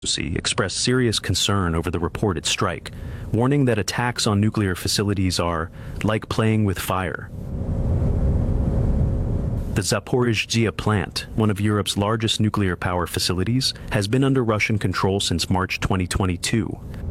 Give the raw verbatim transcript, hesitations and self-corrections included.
expressed serious concern over the reported strike, warning that attacks on nuclear facilities are like playing with fire. The Zaporizhzhia plant, one of Europe's largest nuclear power facilities, has been under Russian control since March twenty twenty-two.